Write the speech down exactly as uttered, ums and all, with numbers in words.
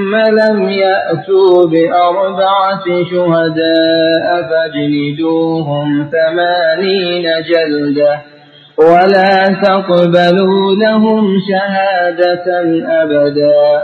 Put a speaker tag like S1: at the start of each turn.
S1: ثم لم يأتوا بأربعة شهداء فاجلدوهم ثمانين جلدة ولا تقبلوا لهم شهادة أبدا